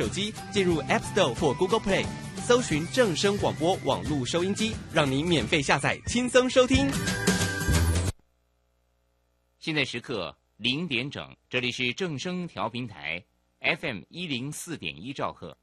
手机，进入 App Store 或 Google Play， 搜寻正声广播网络收音机，让你免费下载，轻松收听。 现在时刻0点整，这里是正声调频台 FM104.1兆赫，